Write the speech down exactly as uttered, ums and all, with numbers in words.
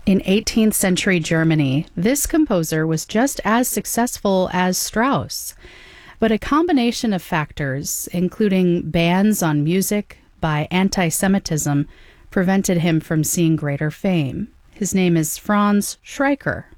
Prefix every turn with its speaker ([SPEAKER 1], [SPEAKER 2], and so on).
[SPEAKER 1] In eighteenth century Germany, this composer was just as successful as Strauss. But a combination of factors, including bans on music by anti-Semitism, prevented him from seeing greater fame. His name is Franz Schreiker.